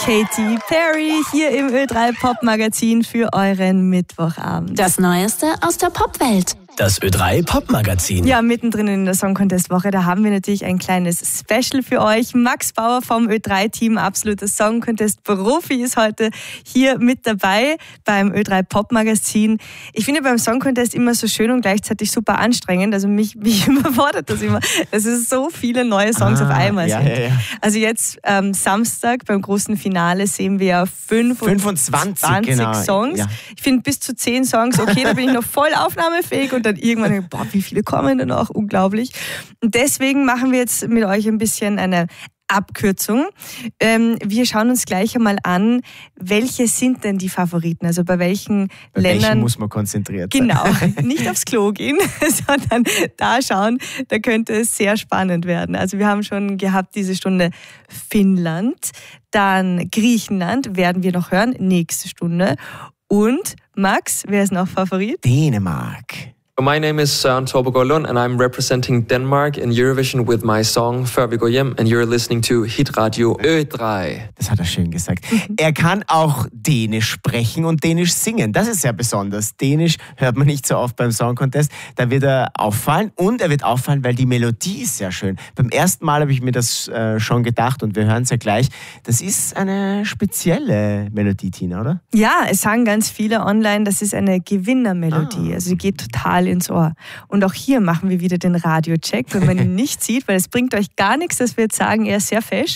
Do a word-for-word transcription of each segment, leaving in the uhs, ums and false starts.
Katy Perry hier im Ö drei Pop Magazin für euren Mittwochabend. Das Neueste aus der Popwelt. Das Ö drei Pop Magazin. Ja, mittendrin in der Song Contest Woche, da haben wir natürlich ein kleines Special für euch. Max Bauer vom Ö drei Team, absoluter Song Contest Profi, ist heute hier mit dabei beim Ö drei Pop Magazin. Ich finde beim Song Contest immer so schön und gleichzeitig super anstrengend. Also mich, mich überfordert das immer. Es ist so viele neue Songs ah, auf einmal ja, sind. Ja, ja. Also jetzt ähm, Samstag beim großen Finale sehen wir ja fünfundzwanzig genau. Songs. Ja. Ich finde bis zu zehn Songs, okay, da bin ich noch voll aufnahmefähig und dann irgendwann, boah, wie viele kommen denn noch? Unglaublich. Und deswegen machen wir jetzt mit euch ein bisschen eine Abkürzung. Ähm, wir schauen uns gleich einmal an, welche sind denn die Favoriten? Also bei welchen bei Ländern... welchen muss man konzentriert sein. Genau, nicht aufs Klo gehen, sondern da schauen, da könnte es sehr spannend werden. Also wir haben schon gehabt diese Stunde Finnland, dann Griechenland, werden wir noch hören, nächste Stunde. Und Max, wer ist noch Favorit? Dänemark. My name is Søren Torbegaard Lund and I'm representing Denmark in Eurovision with my song Før vi går hjem and you're listening to Hit Radio Ö drei. Das hat er schön gesagt. Er kann auch Dänisch sprechen und Dänisch singen. Das ist sehr besonders. Dänisch hört man nicht so oft beim Song Contest. Da wird er auffallen und er wird auffallen, weil die Melodie ist sehr schön. Beim ersten Mal habe ich mir das äh, schon gedacht und wir hören es ja gleich. Das ist eine spezielle Melodie, Tina, oder? Ja, es sagen ganz viele online, das ist eine Gewinnermelodie. Ah. Also die geht total ins Ohr. Und auch hier machen wir wieder den Radiocheck, wenn man ihn nicht sieht, weil es bringt euch gar nichts, dass wir jetzt sagen, er ist sehr fesch.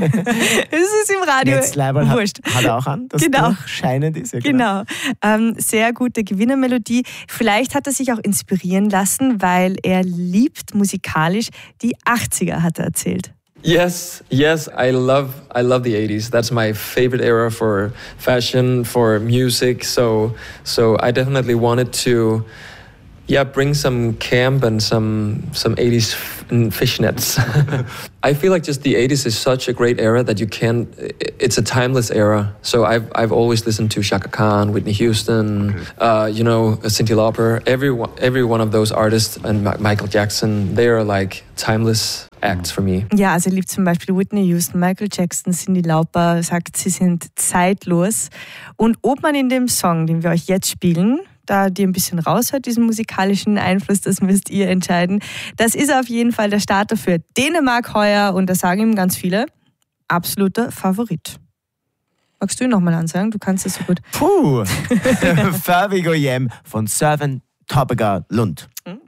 Es ist im Radio wurscht. Hat, hat er auch an, dass genau. durchscheinend ist. Ja, genau. genau. Ähm, sehr gute Gewinnermelodie. Vielleicht hat er sich auch inspirieren lassen, weil er liebt musikalisch die achtziger, hat er erzählt. Yes, yes, I love I love the eighties. That's my favorite era for fashion, for music. So so I definitely wanted to yeah, bring some camp and some some eighties f- fishnets. I feel like just the eighties is such a great era that you can't it's a timeless era. So I've I've always listened to Chaka Khan, Whitney Houston, okay. uh, you know, Cyndi Lauper, every one, every one of those artists and Ma- Michael Jackson, they are like timeless acts for me. Ja, also er liebt zum Beispiel Whitney Houston, Michael Jackson, Cyndi Lauper, sagt, sie sind zeitlos. Und ob man in dem Song, den wir euch jetzt spielen, da die ein bisschen raushört, diesen musikalischen Einfluss, das müsst ihr entscheiden. Das ist auf jeden Fall der Starter für Dänemark heuer und da sagen ihm ganz viele, absoluter Favorit. Magst du ihn nochmal ansagen? Du kannst das so gut. Puh, Før vi går hjem von Søren Torbegaard Lund. Hm?